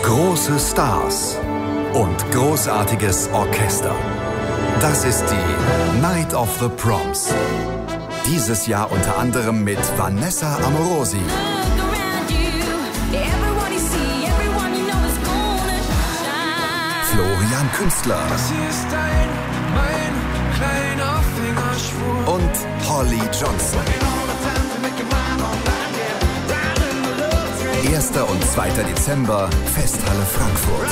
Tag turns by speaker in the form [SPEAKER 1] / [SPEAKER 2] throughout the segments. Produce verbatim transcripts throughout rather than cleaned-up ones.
[SPEAKER 1] Große Stars und großartiges Orchester. Das ist die Night of the Proms. Dieses Jahr unter anderem mit Vanessa Amorosi, Florian Künstler und Holly Johnson. erster und zweiter Dezember, Festhalle Frankfurt.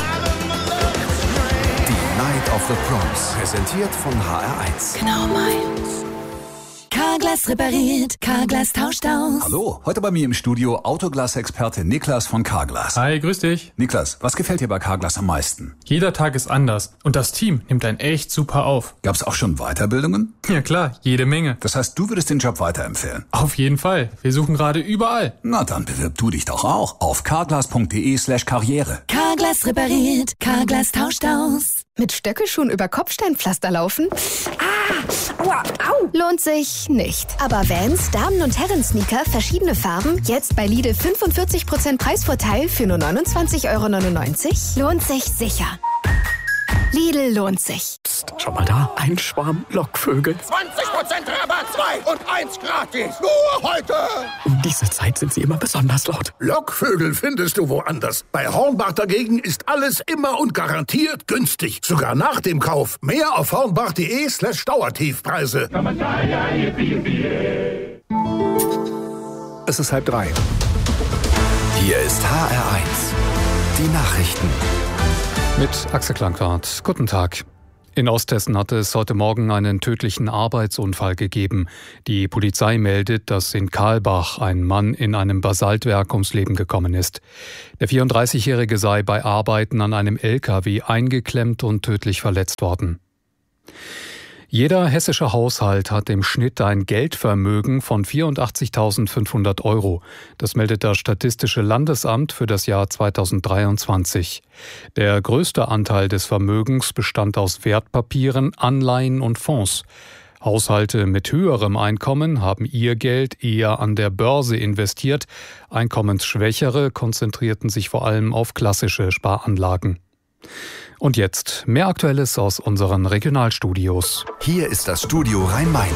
[SPEAKER 1] Die Night of the Proms, präsentiert von H R eins.
[SPEAKER 2] Genau meins. Carglass repariert, Carglass tauscht aus.
[SPEAKER 3] Hallo, heute bei mir im Studio Autoglas-Experte Niklas von Carglass.
[SPEAKER 4] Hi, grüß dich.
[SPEAKER 3] Niklas, was gefällt dir bei Carglass am meisten?
[SPEAKER 4] Jeder Tag ist anders und das Team nimmt einen echt super auf.
[SPEAKER 3] Gab's auch schon Weiterbildungen?
[SPEAKER 4] Ja klar, jede Menge.
[SPEAKER 3] Das heißt, du würdest den Job weiterempfehlen?
[SPEAKER 4] Auf jeden Fall. Wir suchen gerade überall.
[SPEAKER 3] Na, dann bewirb du dich doch auch auf carglass.de slash karriere.
[SPEAKER 2] Carglass repariert, Carglass tauscht aus.
[SPEAKER 5] Mit Stöckelschuhen über Kopfsteinpflaster laufen? Ah, aua, au. Lohnt sich nicht.
[SPEAKER 6] Aber Vans, Damen- und Herren-Sneaker, verschiedene Farben, jetzt bei Lidl fünfundvierzig Prozent Preisvorteil für nur neunundzwanzig Euro neunundneunzig? Lohnt sich sicher. Lidl lohnt sich.
[SPEAKER 7] Psst, schau mal da, ein Schwarm Lockvögel.
[SPEAKER 8] zwanzig Prozent Rabatt, zwei und eins gratis. Nur heute.
[SPEAKER 7] Um diese Zeit sind sie immer besonders laut.
[SPEAKER 8] Lockvögel findest du woanders. Bei Hornbach dagegen ist alles immer und garantiert günstig. Sogar nach dem Kauf. Mehr auf hornbach.de slash Dauertiefpreise.
[SPEAKER 7] Es ist halb drei.
[SPEAKER 1] Hier ist H R eins. Die Nachrichten.
[SPEAKER 9] Mit Axel Klankwart. Guten Tag. In Osthessen hatte es heute Morgen einen tödlichen Arbeitsunfall gegeben. Die Polizei meldet, dass in Kahlbach ein Mann in einem Basaltwerk ums Leben gekommen ist. Der vierunddreißigjährige sei bei Arbeiten an einem L K W eingeklemmt und tödlich verletzt worden. Jeder hessische Haushalt hat im Schnitt ein Geldvermögen von vierundachtzigtausendfünfhundert Euro. Das meldet das Statistische Landesamt für das Jahr zweitausenddreiundzwanzig. Der größte Anteil des Vermögens bestand aus Wertpapieren, Anleihen und Fonds. Haushalte mit höherem Einkommen haben ihr Geld eher an der Börse investiert. Einkommensschwächere konzentrierten sich vor allem auf klassische Sparanlagen. Und jetzt mehr Aktuelles aus unseren Regionalstudios.
[SPEAKER 1] Hier ist das Studio Rhein-Main.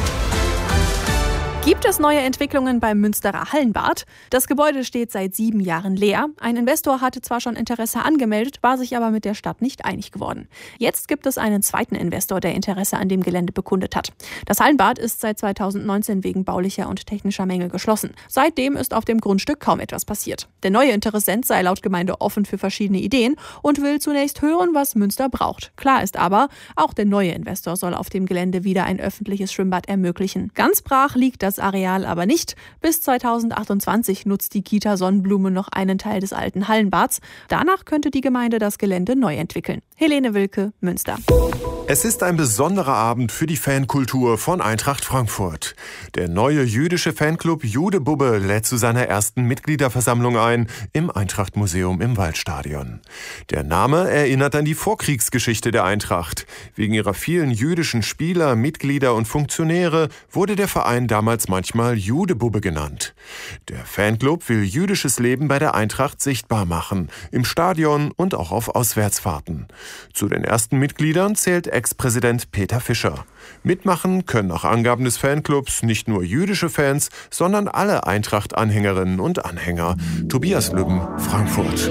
[SPEAKER 10] Gibt es neue Entwicklungen beim Münsterer Hallenbad? Das Gebäude steht seit sieben Jahren leer. Ein Investor hatte zwar schon Interesse angemeldet, war sich aber mit der Stadt nicht einig geworden. Jetzt gibt es einen zweiten Investor, der Interesse an dem Gelände bekundet hat. Das Hallenbad ist seit zweitausendneunzehn wegen baulicher und technischer Mängel geschlossen. Seitdem ist auf dem Grundstück kaum etwas passiert. Der neue Interessent sei laut Gemeinde offen für verschiedene Ideen und will zunächst hören, was Münster braucht. Klar ist aber, auch der neue Investor soll auf dem Gelände wieder ein öffentliches Schwimmbad ermöglichen. Ganz brach liegt das Das Areal aber nicht. Bis zweitausendachtundzwanzig nutzt die Kita Sonnenblume noch einen Teil des alten Hallenbads. Danach könnte die Gemeinde das Gelände neu entwickeln. Helene Wilke, Münster.
[SPEAKER 11] Es ist ein besonderer Abend für die Fankultur von Eintracht Frankfurt. Der neue jüdische Fanclub Jude Bubbe lädt zu seiner ersten Mitgliederversammlung ein im Eintracht-Museum im Waldstadion. Der Name erinnert an die Vorkriegsgeschichte der Eintracht. Wegen ihrer vielen jüdischen Spieler, Mitglieder und Funktionäre wurde der Verein damals manchmal Jude Bubbe genannt. Der Fanclub will jüdisches Leben bei der Eintracht sichtbar machen, im Stadion und auch auf Auswärtsfahrten. Zu den ersten Mitgliedern zählt Ex-Präsident Peter Fischer. Mitmachen können nach Angaben des Fanclubs nicht nur jüdische Fans, sondern alle Eintracht-Anhängerinnen und Anhänger. Tobias Lübben, Frankfurt.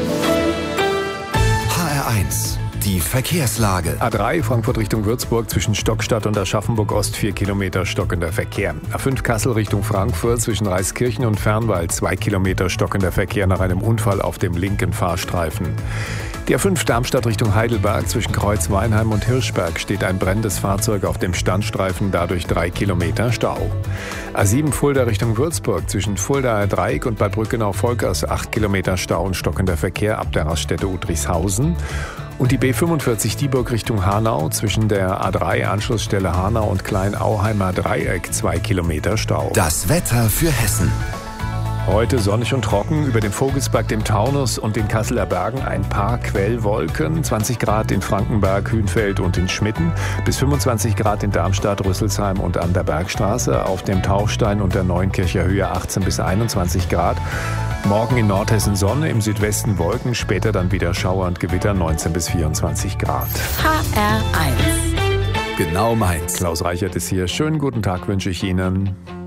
[SPEAKER 1] H R eins. Die Verkehrslage.
[SPEAKER 7] A drei Frankfurt Richtung Würzburg zwischen Stockstadt und Aschaffenburg-Ost vier Kilometer stockender Verkehr. A fünf Kassel Richtung Frankfurt zwischen Reiskirchen und Fernwald zwei Kilometer stockender Verkehr nach einem Unfall auf dem linken Fahrstreifen. Die A fünf Darmstadt Richtung Heidelberg zwischen Kreuz-Weinheim und Hirschberg steht ein brennendes Fahrzeug auf dem Standstreifen, dadurch drei Kilometer Stau. A sieben Fulda Richtung Würzburg zwischen Fuldaer Dreieck und Bad Brückenau-Volkers acht Kilometer Stau und stockender Verkehr ab der Raststätte Udrichshausen. Und die B fünfundvierzig Dieburg Richtung Hanau zwischen der A drei Anschlussstelle Hanau und Kleinauheimer Dreieck zwei Kilometer Stau.
[SPEAKER 1] Das Wetter für Hessen.
[SPEAKER 7] Heute sonnig und trocken, über dem Vogelsberg, dem Taunus und den Kasseler Bergen ein paar Quellwolken, zwanzig Grad in Frankenberg, Hünfeld und in Schmitten, bis fünfundzwanzig Grad in Darmstadt, Rüsselsheim und an der Bergstraße, auf dem Tauchstein und der Neunkircher Höhe achtzehn bis einundzwanzig Grad. Morgen in Nordhessen Sonne, im Südwesten Wolken, später dann wieder Schauer und Gewitter, neunzehn bis vierundzwanzig Grad.
[SPEAKER 2] H R eins.
[SPEAKER 1] Genau meins.
[SPEAKER 7] Klaus Reichert ist hier. Schönen guten Tag wünsche ich Ihnen.